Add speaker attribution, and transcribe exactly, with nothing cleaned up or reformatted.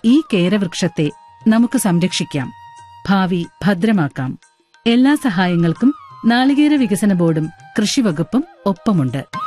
Speaker 1: ഈ കേരവൃക്ഷത്തെ നമുക്ക് സംരക്ഷിക്കാം, ഭാവി ഭദ്രമാക്കാം. എല്ലാ സഹായങ്ങൾക്കും നാളികേര വികസന ബോർഡും കൃഷിവകുപ്പും ഒപ്പമുണ്ട്.